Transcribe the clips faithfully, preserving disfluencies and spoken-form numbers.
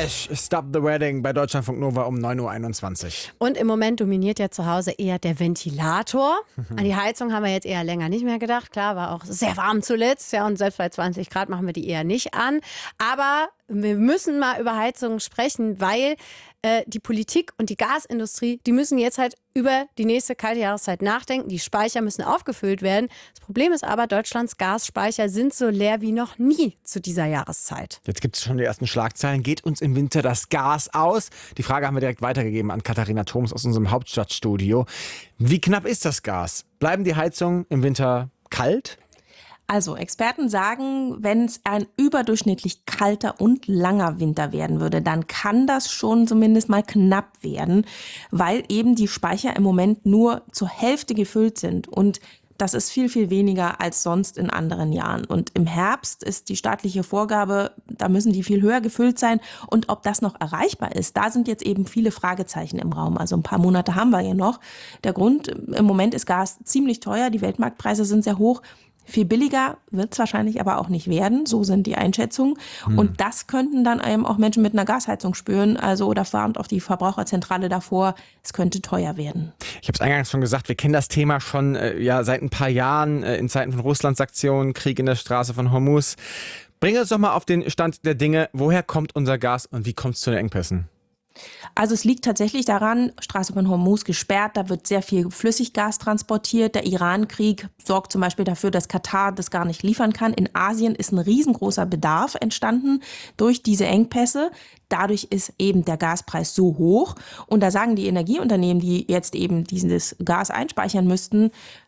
Clash, Stop the Wedding bei Deutschlandfunk Nova um neun Uhr einundzwanzig. Und im Moment dominiert ja zu Hause eher der Ventilator. Mhm. An die Heizung haben wir jetzt eher länger nicht mehr gedacht. Klar, war auch sehr warm zuletzt. Ja, und selbst bei zwanzig Grad machen wir die eher nicht an. Aber wir müssen mal über Heizungen sprechen, weil äh, die Politik und die Gasindustrie, die müssen jetzt halt über die nächste kalte Jahreszeit nachdenken. Die Speicher müssen aufgefüllt werden. Das Problem ist aber, Deutschlands Gasspeicher sind so leer wie noch nie zu dieser Jahreszeit. Jetzt gibt es schon die ersten Schlagzeilen. Geht uns im Winter das Gas aus? Die Frage haben wir direkt weitergegeben an Katharina Thoms aus unserem Hauptstadtstudio. Wie knapp ist das Gas? Bleiben die Heizungen im Winter kalt? Also Experten sagen, wenn es ein überdurchschnittlich kalter und langer Winter werden würde, dann kann das schon zumindest mal knapp werden, weil eben die Speicher im Moment nur zur Hälfte gefüllt sind und das ist viel, viel weniger als sonst in anderen Jahren. Und im Herbst ist die staatliche Vorgabe, da müssen die viel höher gefüllt sein. Und ob das noch erreichbar ist, da sind jetzt eben viele Fragezeichen im Raum. Also ein paar Monate haben wir ja noch. Der Grund, im Moment ist Gas ziemlich teuer, die Weltmarktpreise sind sehr hoch. Viel billiger wird es wahrscheinlich aber auch nicht werden, so sind die Einschätzungen. Hm. Und das könnten dann eben auch Menschen mit einer Gasheizung spüren. Also da warnt auch die Verbraucherzentrale davor, es könnte teuer werden. Ich habe es eingangs schon gesagt, wir kennen das Thema schon äh, ja, seit ein paar Jahren, äh, in Zeiten von Russlands Aktionen, Krieg in der Straße von Hormuz. Bring uns doch mal auf den Stand der Dinge. Woher kommt unser Gas und wie kommt es zu den Engpässen? Also es liegt tatsächlich daran, Straße von Hormuz gesperrt, da wird sehr viel Flüssiggas transportiert. Der Iran-Krieg sorgt zum Beispiel dafür, dass Katar das gar nicht liefern kann. In Asien ist ein riesengroßer Bedarf entstanden durch diese Engpässe. Dadurch ist eben der Gaspreis so hoch. Und da sagen die Energieunternehmen, die jetzt eben dieses Gas einspeichern müssten,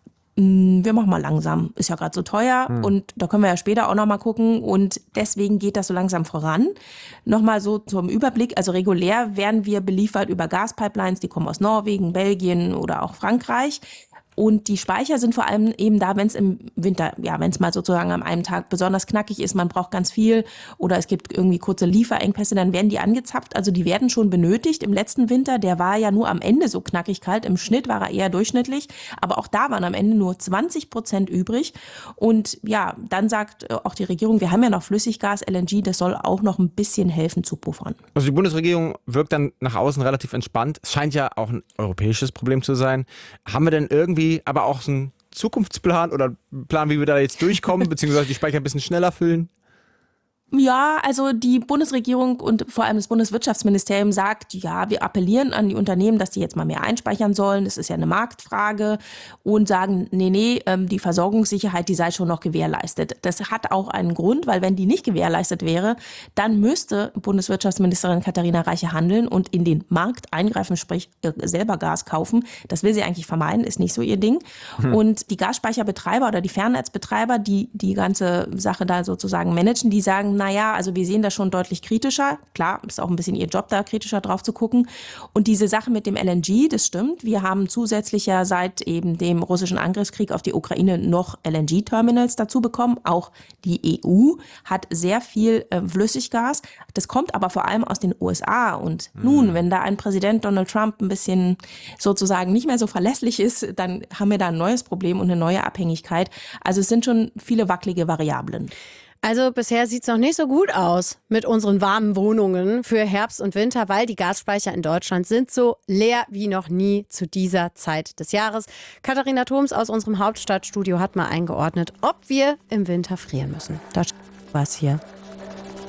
wir machen mal langsam, ist ja gerade so teuer hm. und da können wir ja später auch noch mal gucken und deswegen geht das so langsam voran. Nochmal so zum Überblick, also regulär werden wir beliefert über Gaspipelines, die kommen aus Norwegen, Belgien oder auch Frankreich. Und die Speicher sind vor allem eben da, wenn es im Winter, ja, wenn es mal sozusagen an einem Tag besonders knackig ist, man braucht ganz viel oder es gibt irgendwie kurze Lieferengpässe, dann werden die angezapft. Also die werden schon benötigt. Im letzten Winter, der war ja nur am Ende so knackig kalt. Im Schnitt war er eher durchschnittlich. Aber auch da waren am Ende nur zwanzig Prozent übrig. Und ja, dann sagt auch die Regierung, wir haben ja noch Flüssiggas, L N G, das soll auch noch ein bisschen helfen zu puffern. Also die Bundesregierung wirkt dann nach außen relativ entspannt. Es scheint ja auch ein europäisches Problem zu sein. Haben wir denn irgendwie aber auch so einen Zukunftsplan oder einen Plan, wie wir da jetzt durchkommen, beziehungsweise die Speicher ein bisschen schneller füllen? Ja, also die Bundesregierung und vor allem das Bundeswirtschaftsministerium sagt, ja, wir appellieren an die Unternehmen, dass die jetzt mal mehr einspeichern sollen. Das ist ja eine Marktfrage und sagen, nee, nee, die Versorgungssicherheit, die sei schon noch gewährleistet. Das hat auch einen Grund, weil wenn die nicht gewährleistet wäre, dann müsste Bundeswirtschaftsministerin Katharina Reiche handeln und in den Markt eingreifen, sprich selber Gas kaufen. Das will sie eigentlich vermeiden, ist nicht so ihr Ding. Hm. Und die Gasspeicherbetreiber oder die Fernnetzbetreiber, die die ganze Sache da sozusagen managen, die sagen, naja, also wir sehen das schon deutlich kritischer. Klar, ist auch ein bisschen ihr Job da, kritischer drauf zu gucken. Und diese Sache mit dem L N G, das stimmt. Wir haben zusätzlich ja seit eben dem russischen Angriffskrieg auf die Ukraine noch L N G-Terminals dazu bekommen. Auch die E U hat sehr viel äh, Flüssiggas. Das kommt aber vor allem aus den U S A. Und mhm. nun, wenn da ein Präsident Donald Trump ein bisschen sozusagen nicht mehr so verlässlich ist, dann haben wir da ein neues Problem und eine neue Abhängigkeit. Also es sind schon viele wackelige Variablen. Also bisher sieht es noch nicht so gut aus mit unseren warmen Wohnungen für Herbst und Winter, weil die Gasspeicher in Deutschland sind so leer wie noch nie zu dieser Zeit des Jahres. Katharina Thoms aus unserem Hauptstadtstudio hat mal eingeordnet, ob wir im Winter frieren müssen. Das war's hier.